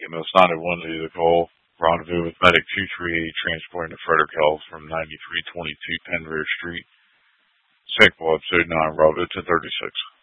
EMS 91 to the call. Rendezvous with Medic 238 transporting to Frederick Health from 9322 Penrose Street. Sick episode 9, Bravo to 36.